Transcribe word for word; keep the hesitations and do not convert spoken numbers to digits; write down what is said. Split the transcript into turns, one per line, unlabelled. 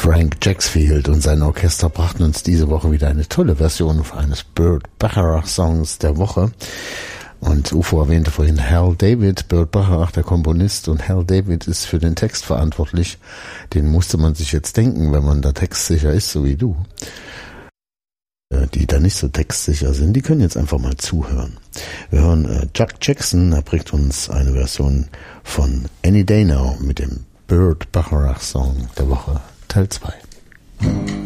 Frank Jacksfield und sein Orchester brachten uns diese Woche wieder eine tolle Version eines Burt Bacharach Songs der Woche. Und U F O erwähnte vorhin Hal David, Burt Bacharach, der Komponist, und Hal David ist für den Text verantwortlich. Den musste man sich jetzt denken, wenn man da textsicher ist, so wie du. Die da nicht so textsicher sind, die können jetzt einfach mal zuhören. Wir hören äh, Chuck Jackson, er bringt uns eine Version von Any Day Now mit dem Burt Bacharach Song der Woche, Teil zwei.